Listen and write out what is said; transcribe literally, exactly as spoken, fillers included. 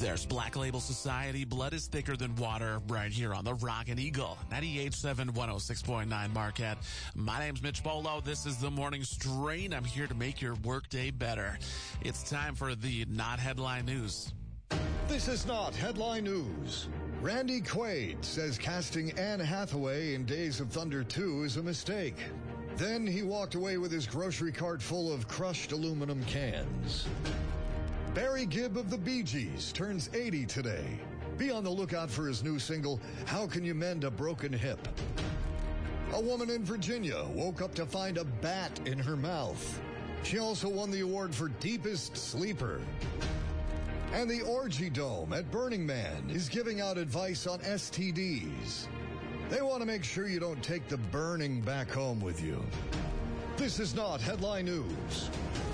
There's Black Label Society, Blood is Thicker Than Water, right here on the Rockin' Eagle, ninety-eight point seven, one oh six point nine Marquette. My name's Mitch Bolo. This is the Morning Strain. I'm here to make your workday better. It's time for the Not Headline News. This is Not Headline News. Randy Quaid says casting Anne Hathaway in Days of Thunder two is a mistake. Then he walked away with his grocery cart full of crushed aluminum cans. Barry Gibb of the Bee Gees turns eighty today. Be on the lookout for his new single, How Can You Mend a Broken Hip? A woman in Virginia woke up to find a bat in her mouth. She also won the award for Deepest Sleeper. And the Orgy Dome at Burning Man is giving out advice on S T Ds. They want to make sure you don't take the burning back home with you. This is Not Headline News.